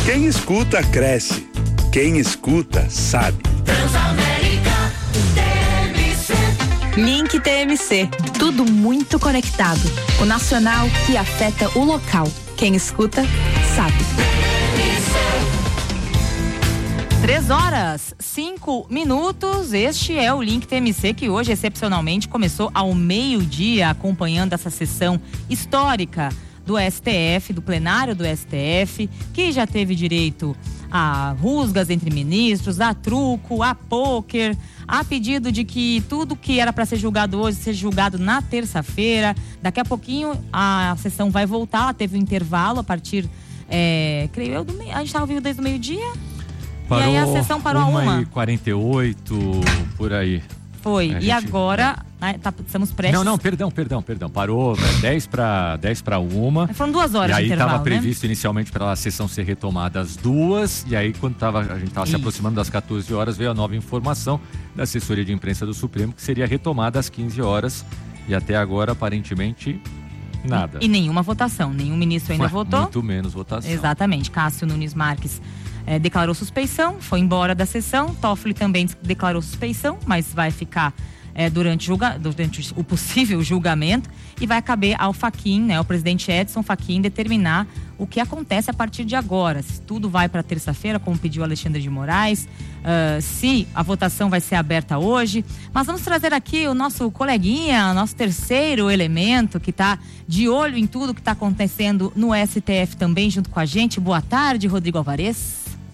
Quem escuta, cresce. Quem escuta, sabe. Transamérica TMC. Link TMC. Tudo muito conectado. O nacional que afeta o local. Quem escuta, sabe. 3h05. Este é o Link TMC, que hoje, excepcionalmente, começou ao meio-dia, acompanhando essa sessão histórica do STF, do plenário do STF, que já teve direito a rusgas entre ministros, a truco, a pôquer, a pedido de que tudo que era para ser julgado hoje seja julgado na terça-feira. Daqui a pouquinho a sessão vai voltar, ela teve um intervalo a partir, creio eu, a gente estava vindo desde o meio-dia. Parou, e aí a sessão parou a 1h48, por aí. Foi, e agora estamos prestes... Não, perdão. Parou 10 para 1. Foram 2 horas de intervalo, e aí estava né? previsto inicialmente para a sessão ser retomada às 2, e aí quando a gente estava se aproximando das 14 horas, veio a nova informação da assessoria de imprensa do Supremo que seria retomada às 15 horas, e até agora, aparentemente, nada. E nenhuma votação, nenhum ministro ainda votou. Muito menos votação. Exatamente, Cássio Nunes Marques declarou suspeição, foi embora da sessão. Toffoli também declarou suspeição, mas vai ficar durante o possível julgamento, e vai caber ao Fachin, né, o presidente Edson Fachin, determinar o que acontece a partir de agora. Se tudo vai para terça-feira, como pediu Alexandre de Moraes, se a votação vai ser aberta hoje. Mas vamos trazer aqui o nosso coleguinha, nosso terceiro elemento, que está de olho em tudo que está acontecendo no STF também, junto com a gente. Boa tarde, Rodrigo Alvarez.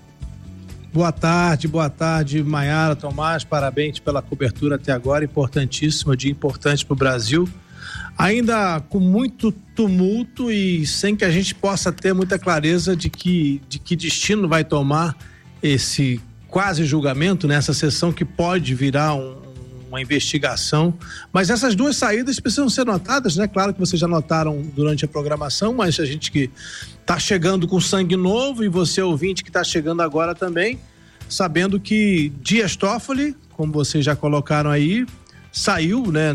Boa tarde, Maiara, Tomás, parabéns pela cobertura até agora, importantíssima, dia importante para o Brasil, ainda com muito tumulto e sem que a gente possa ter muita clareza de que destino vai tomar esse quase julgamento, nessa sessão que pode virar uma investigação, mas essas duas saídas precisam ser notadas, né? Claro que vocês já notaram durante a programação, mas a gente que está chegando com sangue novo, e você ouvinte que está chegando agora também, sabendo que Dias Toffoli, como vocês já colocaram aí, saiu, né?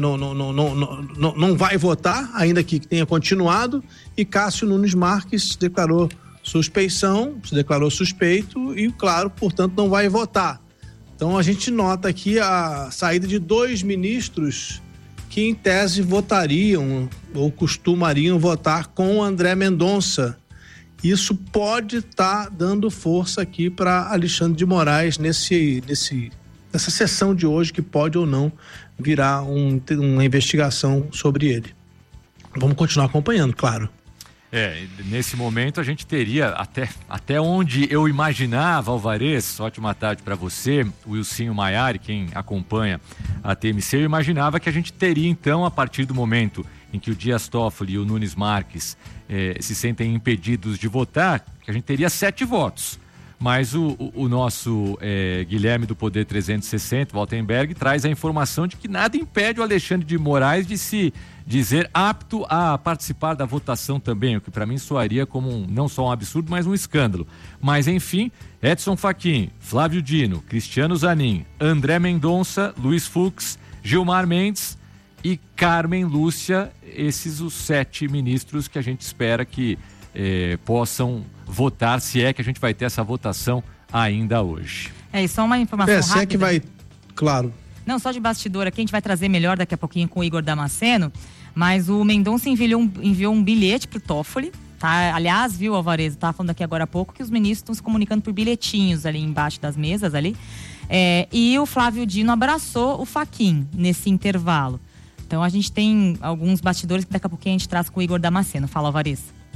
Não vai votar, ainda que tenha continuado, e Cássio Nunes Marques declarou suspeição, se declarou suspeito e, claro, portanto, não vai votar. Então a gente nota aqui a saída de 2 ministros que em tese votariam ou costumariam votar com André Mendonça. Isso pode estar dando força aqui para Alexandre de Moraes nessa sessão de hoje, que pode ou não virar uma investigação sobre ele. Vamos continuar acompanhando, claro. Nesse momento a gente teria, até onde eu imaginava, Alvarez, ótima tarde para você, Wilsinho Maiari, quem acompanha a TMC, eu imaginava que a gente teria então, a partir do momento em que o Dias Toffoli e o Nunes Marques se sentem impedidos de votar, que a gente teria 7 votos. Mas o nosso Guilherme do Poder 360, Waltenberg, traz a informação de que nada impede o Alexandre de Moraes de se dizer apto a participar da votação também, o que para mim soaria como não só um absurdo, mas um escândalo. Mas enfim, Edson Fachin, Flávio Dino, Cristiano Zanin, André Mendonça, Luiz Fux, Gilmar Mendes e Carmen Lúcia, esses os 7 ministros que a gente espera que possam votar, se é que a gente vai ter essa votação ainda hoje. E só uma informação rápida. Se é que vai, claro. Não, só de bastidor aqui, a gente vai trazer melhor daqui a pouquinho com o Igor Damasceno, mas o Mendonça enviou um bilhete pro Toffoli, tá? Aliás, viu, Alvarez, estava falando aqui agora há pouco que os ministros estão se comunicando por bilhetinhos ali embaixo das mesas ali, e o Flávio Dino abraçou o Fachin nesse intervalo. Então a gente tem alguns bastidores que daqui a pouquinho a gente traz com o Igor Damasceno. Fala, Alvarez.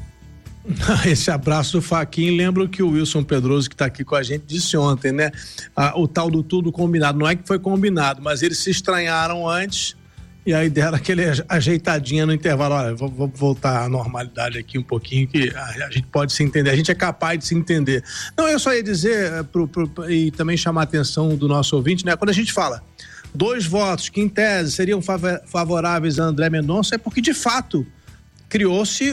Esse abraço do Fachin, lembro que o Wilson Pedroso, que está aqui com a gente, disse ontem, né? O tal do tudo combinado, não é que foi combinado, mas eles se estranharam antes e aí deram aquele ajeitadinha no intervalo. Olha, vou voltar à normalidade aqui um pouquinho, que a gente pode se entender, a gente é capaz de se entender. Não, eu só ia dizer e também chamar a atenção do nosso ouvinte, né? Quando a gente fala 2 votos que em tese seriam favoráveis a André Mendonça, é porque de fato criou-se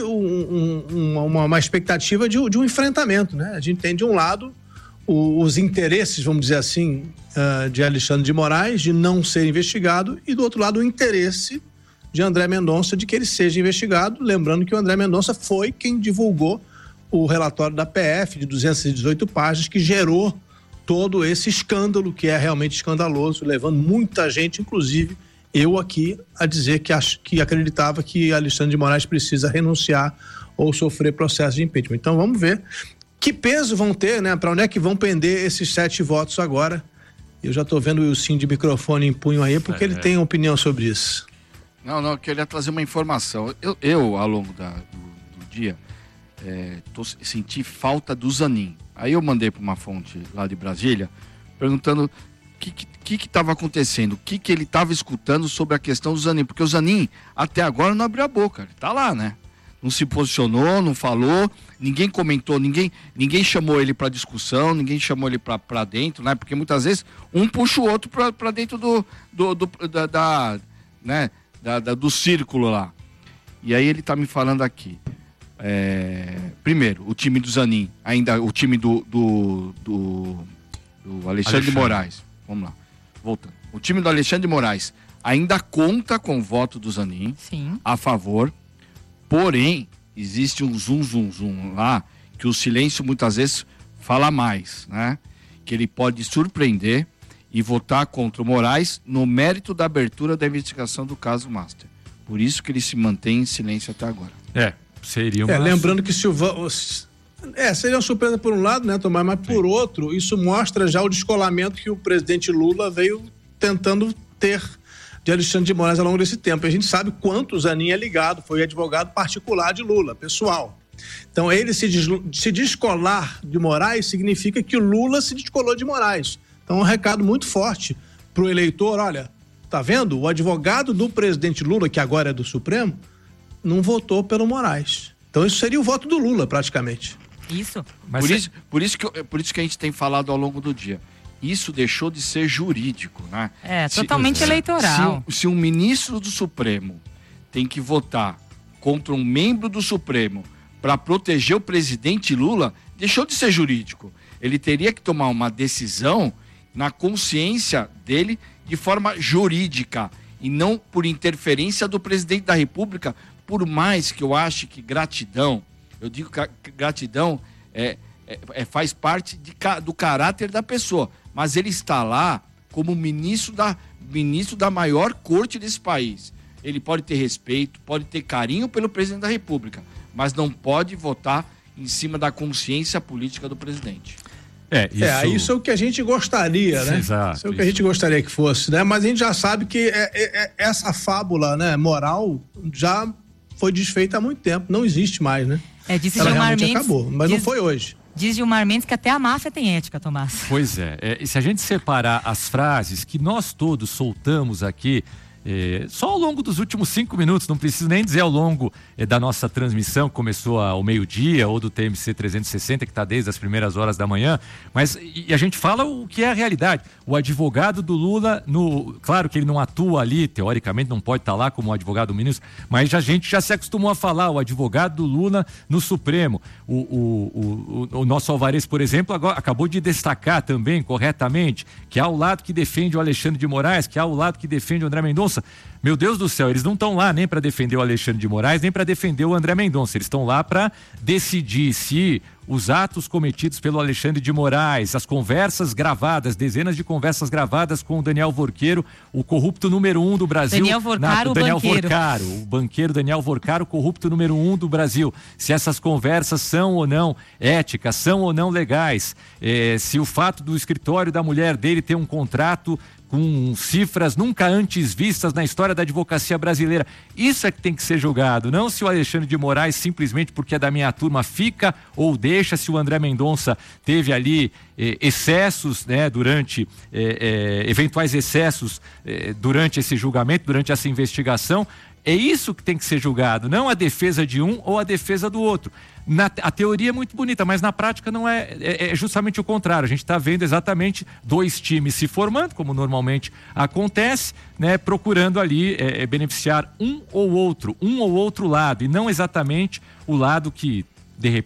uma expectativa de um enfrentamento, né? A gente tem de um lado os interesses, vamos dizer assim, de Alexandre de Moraes de não ser investigado, e do outro lado o interesse de André Mendonça de que ele seja investigado, lembrando que o André Mendonça foi quem divulgou o relatório da PF de 218 páginas que gerou todo esse escândalo, que é realmente escandaloso, levando muita gente, inclusive eu aqui, a dizer que acreditava que Alexandre de Moraes precisa renunciar ou sofrer processo de impeachment. Então vamos ver que peso vão ter, né? Para onde é que vão pender esses 7 votos agora? Eu já estou vendo o Wilson de microfone em punho aí, porque ele tem opinião sobre isso. Não, eu queria trazer uma informação. Eu ao longo do dia, senti falta do Zanin. Aí eu mandei para uma fonte lá de Brasília, perguntando o que estava acontecendo, o que ele estava escutando sobre a questão do Zanin, porque o Zanin até agora não abriu a boca, ele está lá, né? Não se posicionou, não falou, ninguém comentou, ninguém chamou ele para discussão, ninguém chamou ele para dentro, né? Porque muitas vezes um puxa o outro para dentro do círculo lá. E aí ele está me falando aqui. Primeiro, o time do Zanin, ainda o time do Alexandre de Moraes. Vamos lá, voltando. O time do Alexandre de Moraes ainda conta com o voto do Zanin. Sim. A favor. Porém, existe um zum lá, que o silêncio muitas vezes fala mais, né? Que ele pode surpreender e votar contra o Moraes no mérito da abertura da investigação do caso Master. Por isso que ele se mantém em silêncio até agora. Seria uma... lembrando que seria uma surpresa por um lado, né, Tomás? Mas por outro, isso mostra já o descolamento que o presidente Lula veio tentando ter de Alexandre de Moraes ao longo desse tempo. A gente sabe quanto o Zanin é ligado, foi advogado particular de Lula, pessoal. Então, ele se descolar de Moraes significa que o Lula se descolou de Moraes. Então, um recado muito forte para o eleitor: olha, tá vendo? O advogado do presidente Lula, que agora é do Supremo, não votou pelo Moraes. Então, isso seria o voto do Lula, praticamente. Isso. Por isso que a gente tem falado ao longo do dia. Isso deixou de ser jurídico, né? Totalmente eleitoral. Se um ministro do Supremo tem que votar contra um membro do Supremo para proteger o presidente Lula, deixou de ser jurídico. Ele teria que tomar uma decisão na consciência dele de forma jurídica e não por interferência do presidente da República, por mais que eu ache que gratidão, eu digo que gratidão faz parte do caráter da pessoa, mas ele está lá como ministro da maior corte desse país. Ele pode ter respeito, pode ter carinho pelo presidente da República, mas não pode votar em cima da consciência política do presidente. Isso é o que a gente gostaria, né? Exato, isso é o que a gente gostaria que fosse, né? Mas a gente já sabe que essa fábula, né, moral já foi desfeita há muito tempo, não existe mais, né? Disse Ela Gilmar realmente Mendes, acabou, mas não foi hoje. Diz Gilmar Mendes que até a máfia tem ética, Tomás. Pois e se a gente separar as frases que nós todos soltamos aqui, só ao longo dos últimos 5 minutos, não preciso nem dizer ao longo da nossa transmissão, que começou ao meio-dia, ou do TMC 360, que está desde as primeiras horas da manhã, mas a gente fala o que é a realidade. O advogado do Lula, claro que ele não atua ali, teoricamente não pode estar lá como advogado do ministro, mas a gente já se acostumou a falar, o advogado do Lula no Supremo. O nosso Alvarez, por exemplo, agora acabou de destacar também, corretamente, que há o lado que defende o Alexandre de Moraes, que há o lado que defende o André Mendonça. Meu Deus do céu, eles não estão lá nem para defender o Alexandre de Moraes, nem para defender o André Mendonça. Eles estão lá para decidir se os atos cometidos pelo Alexandre de Moraes, as conversas gravadas, dezenas de conversas gravadas com o Daniel Vorqueiro, o corrupto número 1 do Brasil. Daniel Vorcaro, o banqueiro Daniel Vorcaro, o corrupto número 1 do Brasil. Se essas conversas são ou não éticas, são ou não legais, se o fato do escritório da mulher dele ter um contrato com cifras nunca antes vistas na história da advocacia brasileira. Isso é que tem que ser julgado, não se o Alexandre de Moraes simplesmente porque é da minha turma fica ou deixa, se o André Mendonça teve ali excessos, né, durante eventuais excessos durante esse julgamento, durante essa investigação. É isso que tem que ser julgado, não a defesa de um ou a defesa do outro. A teoria é muito bonita, mas na prática não é justamente o contrário. A gente está vendo exatamente 2 times se formando, como normalmente acontece, né, procurando ali beneficiar um ou outro lado, e não exatamente o lado que, de repente,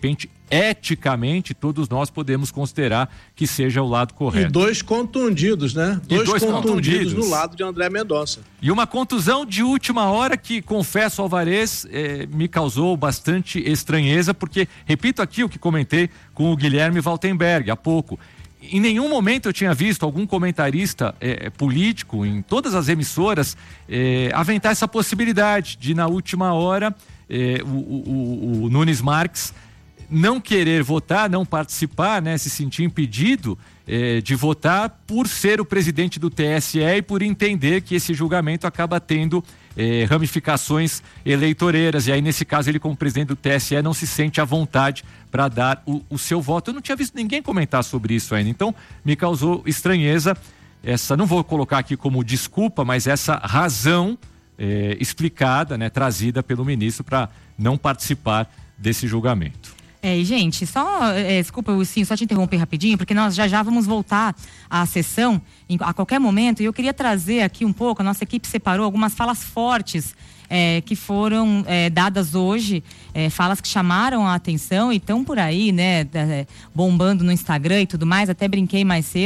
eticamente todos nós podemos considerar que seja o lado correto. E 2 contundidos, né? Dois contundidos no lado de André Mendonça. E uma contusão de última hora que, confesso, Alvarez, me causou bastante estranheza, porque, repito aqui o que comentei com o Guilherme Valtenberg há pouco, em nenhum momento eu tinha visto algum comentarista político em todas as emissoras aventar essa possibilidade de, na última hora, o Nunes Marques não querer votar, não participar, né, se sentir impedido de votar por ser o presidente do TSE e por entender que esse julgamento acaba tendo ramificações eleitoreiras. E aí, nesse caso, ele, como presidente do TSE, não se sente à vontade para dar o seu voto. Eu não tinha visto ninguém comentar sobre isso ainda, então me causou estranheza. Não vou colocar aqui como desculpa, mas essa razão explicada, né, trazida pelo ministro para não participar desse julgamento. E gente, desculpa, Wilson, só te interromper rapidinho, porque nós já vamos voltar à sessão a qualquer momento, e eu queria trazer aqui um pouco, a nossa equipe separou algumas falas fortes que foram dadas hoje, falas que chamaram a atenção e estão por aí, né, bombando no Instagram e tudo mais, até brinquei mais cedo.